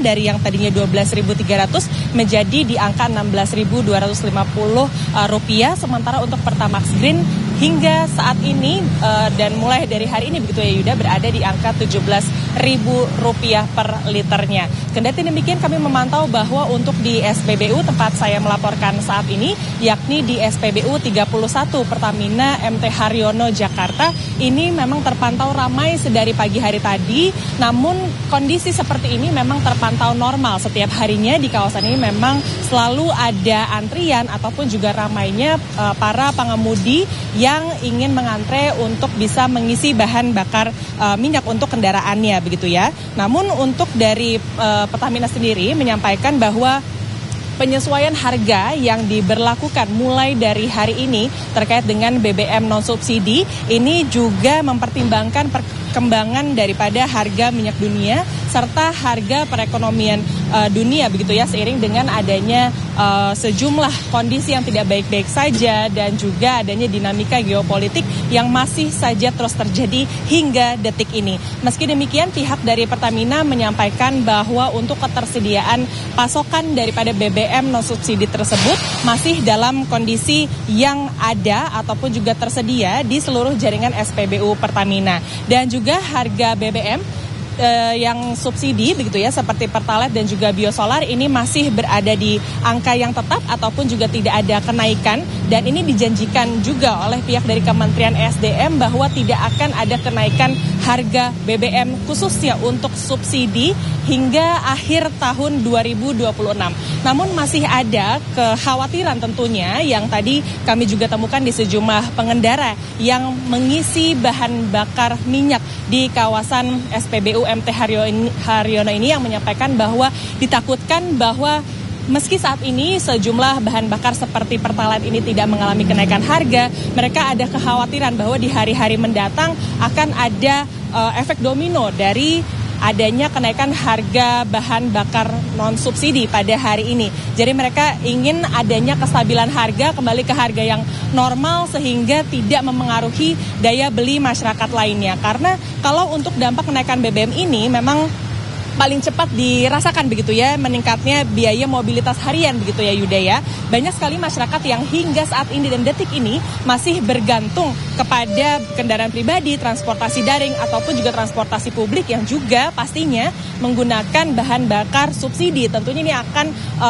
dari yang tadinya 12.300 menjadi di angka 16.250 rupiah. Sementara untuk Pertamax Green hingga saat ini dan mulai dari hari ini begitu ya Yuda, berada di angka Rp17.000 per liternya. Kendati demikian kami memantau bahwa untuk di SPBU tempat saya melaporkan saat ini, yakni di SPBU 31 Pertamina MT Haryono Jakarta, ini memang terpantau ramai sedari pagi hari tadi. Namun kondisi seperti ini memang terpantau normal setiap harinya di kawasan ini. Memang selalu ada antrian ataupun juga ramainya para pengemudi yang ingin mengantre untuk bisa mengisi bahan bakar minyak untuk kendaraannya begitu ya. Namun untuk dari Pertamina sendiri menyampaikan bahwa penyesuaian harga yang diberlakukan mulai dari hari ini terkait dengan BBM non subsidi ini juga mempertimbangkan perkembangan daripada harga minyak dunia serta harga perekonomian dunia begitu ya, seiring dengan adanya sejumlah kondisi yang tidak baik-baik saja dan juga adanya dinamika geopolitik yang masih saja terus terjadi hingga detik ini. Meski demikian, pihak dari Pertamina menyampaikan bahwa untuk ketersediaan pasokan daripada BBM non subsidi tersebut masih dalam kondisi yang ada ataupun juga tersedia di seluruh jaringan SPBU Pertamina. Dan juga harga BBM yang subsidi begitu ya, seperti Pertalite dan juga biosolar ini masih berada di angka yang tetap ataupun juga tidak ada kenaikan. Dan ini dijanjikan juga oleh pihak dari Kementerian SDM bahwa tidak akan ada kenaikan harga BBM khususnya untuk subsidi hingga akhir tahun 2026. Namun masih ada kekhawatiran tentunya yang tadi kami juga temukan di sejumlah pengendara yang mengisi bahan bakar minyak di kawasan SPBU MT Haryono ini, yang menyampaikan bahwa ditakutkan bahwa meski saat ini sejumlah bahan bakar seperti Pertalite ini tidak mengalami kenaikan harga, mereka ada kekhawatiran bahwa di hari-hari mendatang akan ada efek domino dari adanya kenaikan harga bahan bakar non subsidi pada hari ini. Jadi mereka ingin adanya kestabilan harga kembali ke harga yang normal sehingga tidak memengaruhi daya beli masyarakat lainnya. Karena kalau untuk dampak kenaikan BBM ini memang paling cepat dirasakan begitu ya, meningkatnya biaya mobilitas harian begitu ya Yuda ya. Banyak sekali masyarakat yang hingga saat ini dan detik ini masih bergantung kepada kendaraan pribadi, transportasi daring ataupun juga transportasi publik yang juga pastinya menggunakan bahan bakar subsidi. Tentunya ini akan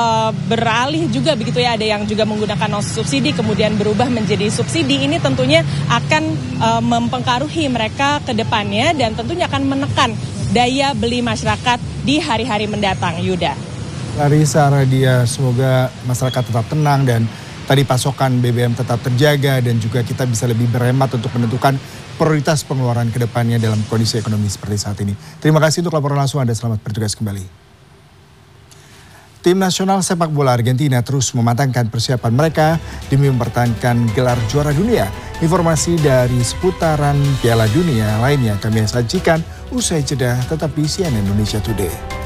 beralih juga begitu ya, ada yang juga menggunakan non subsidi kemudian berubah menjadi subsidi. Ini tentunya akan mempengaruhi mereka ke depannya dan tentunya akan menekan daya beli masyarakat di hari-hari mendatang, Yuda. Larissa Radia, semoga masyarakat tetap tenang dan tadi pasokan BBM tetap terjaga dan juga kita bisa lebih berhemat untuk menentukan prioritas pengeluaran ke depannya dalam kondisi ekonomi seperti saat ini. Terima kasih untuk laporan langsung Anda, selamat bertugas kembali. Tim nasional sepak bola Argentina terus mematangkan persiapan mereka demi mempertahankan gelar juara dunia. Informasi dari seputaran Piala Dunia lainnya kami sajikan usai jeda, tetap di CNN Indonesia Today.